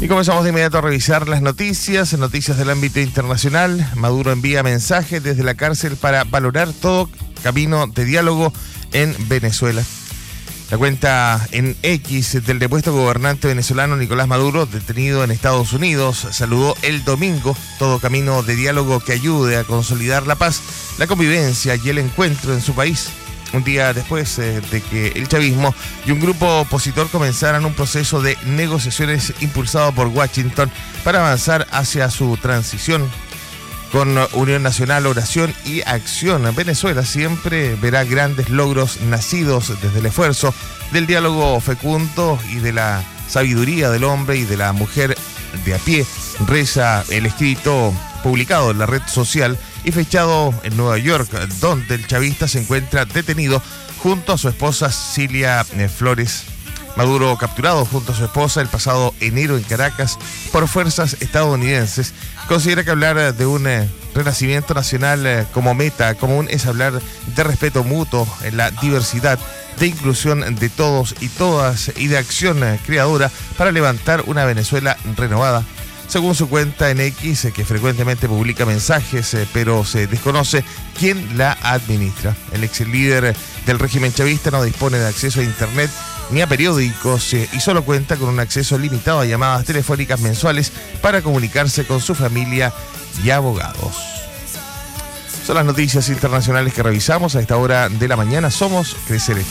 Y comenzamos de inmediato a revisar las noticias del ámbito internacional. Maduro envía mensaje desde la cárcel para valorar todo camino de diálogo en Venezuela. La cuenta en X del depuesto gobernante venezolano Nicolás Maduro, detenido en Estados Unidos, saludó el domingo todo camino de diálogo que ayude a consolidar la paz, la convivencia y el encuentro en su país. Un día después de que el chavismo y un grupo opositor comenzaran un proceso de negociaciones impulsado por Washington para avanzar hacia su transición. Con Unión Nacional, Oración y Acción, Venezuela siempre verá grandes logros nacidos desde el esfuerzo del diálogo fecundo y de la sabiduría del hombre y de la mujer de a pie, reza el escrito publicado en la red social y fechado en Nueva York, donde el chavista se encuentra detenido junto a su esposa Cilia Flores. Maduro, capturado junto a su esposa el pasado enero en Caracas por fuerzas estadounidenses, considera que hablar de un renacimiento nacional como meta común es hablar de respeto mutuo en la diversidad, de inclusión de todos y todas y de acción creadora para levantar una Venezuela renovada. Según su cuenta en X, que frecuentemente publica mensajes, pero se desconoce quién la administra. El ex líder del régimen chavista no dispone de acceso a internet ni a periódicos y solo cuenta con un acceso limitado a llamadas telefónicas mensuales para comunicarse con su familia y abogados. Son las noticias internacionales que revisamos a esta hora de la mañana. Somos Crecer FM.